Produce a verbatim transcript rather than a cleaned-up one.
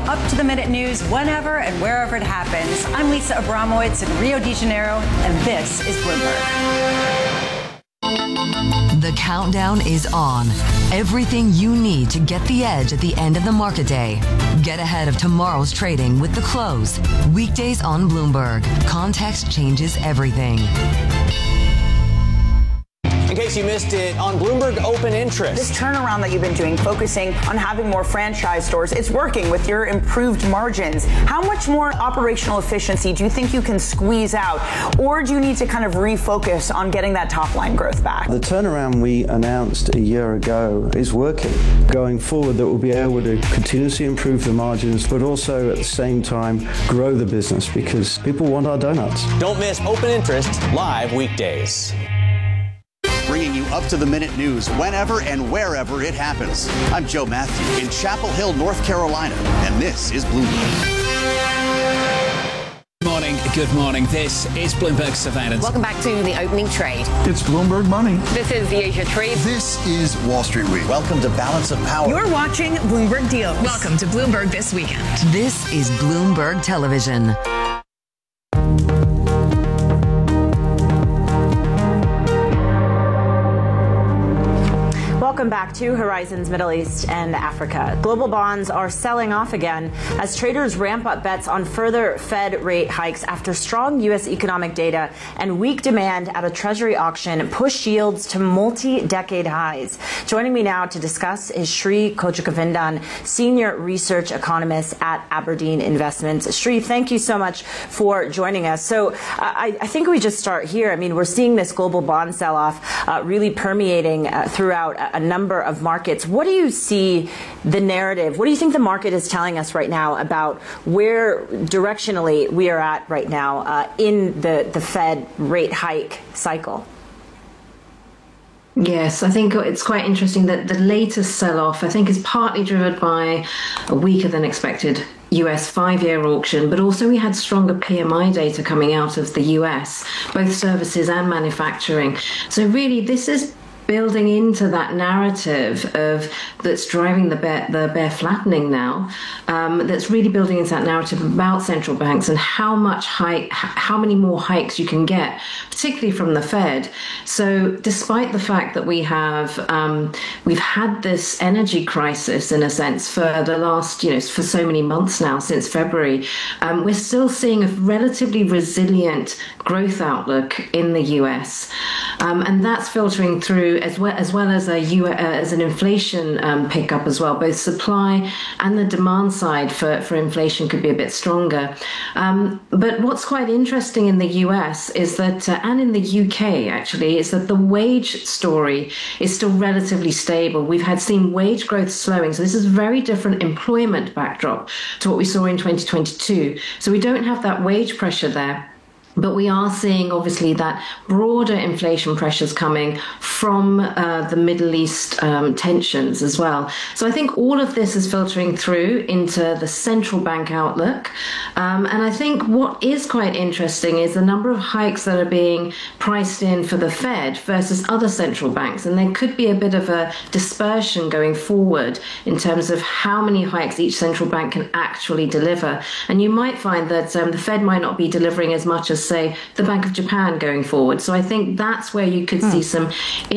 up-to-the-minute news whenever and wherever it happens. I'm Lisa Abramowitz in Rio de Janeiro, and this is Bloomberg. The countdown is on. Everything you need to get the edge at the end of the market day. Get ahead of tomorrow's trading with The Close. Weekdays on Bloomberg. Context changes everything. In case you missed it, on Bloomberg Open Interest. This turnaround that you've been doing, focusing on having more franchise stores, it's working with your improved margins. How much more operational efficiency do you think you can squeeze out? Or do you need to kind of refocus on getting that top line growth back? The turnaround we announced a year ago is working. Going forward, that we'll be able to continuously improve the margins, but also at the same time grow the business because people want our donuts. Don't miss Open Interest live weekdays. Bringing you up-to-the-minute news whenever and wherever it happens. I'm Joe Matthew in Chapel Hill, North Carolina, and this is Bloomberg. Good morning. Good morning. This is Bloomberg Surveillance. Welcome back to the opening trade. It's Bloomberg Money. This is the Asia Trade. This is Wall Street Week. Welcome to Balance of Power. You're watching Bloomberg Deals. Welcome to Bloomberg This Weekend. This is Bloomberg Television. Welcome back to Horizons Middle East and Africa. Global bonds are selling off again as traders ramp up bets on further Fed rate hikes after strong U S economic data and weak demand at a Treasury auction push yields to multi-decade highs. Joining me now to discuss is Sri Kochagovindan, Senior Research Economist at Aberdeen Investments. Sri, thank you so much for joining us. So uh, I, I think we just start here. I mean, we're seeing this global bond sell-off uh, really permeating uh, throughout a, a number of markets. What do you see the narrative? What do you think the market is telling us right now about where directionally we are at right now uh, in the, the Fed rate hike cycle? Yes, I think it's quite interesting that the latest sell-off, I think, is partly driven by a weaker than expected U S five-year auction, but also we had stronger P M I data coming out of the U S, both services and manufacturing. So really, this is building into that narrative of that's driving the bear, the bear flattening now, um, that's really building into that narrative about central banks and how much hike, how many more hikes you can get, particularly from the Fed. So despite the fact that we have, um, we've had this energy crisis in a sense for the last, you know, for so many months now, since February, um, we're still seeing a relatively resilient growth outlook in the U S. Um, and that's filtering through as well as well as a U, uh, as an inflation um, pickup as well. Both supply and the demand side for, for inflation could be a bit stronger. Um, but what's quite interesting in the U S is that, uh, and in the U K actually, is that the wage story is still relatively stable. We've had seen wage growth slowing, so this is a very different employment backdrop to what we saw in twenty twenty-two. So we don't have that wage pressure there. But we are seeing, obviously, that broader inflation pressures coming from uh, the Middle East um, tensions as well. So I think all of this is filtering through into the central bank outlook. Um, and I think what is quite interesting is the number of hikes that are being priced in for the Fed versus other central banks. And there could be a bit of a dispersion going forward in terms of how many hikes each central bank can actually deliver. And you might find that um, the Fed might not be delivering as much as, say, the Bank of Japan going forward. So I think that's where you could hmm. see some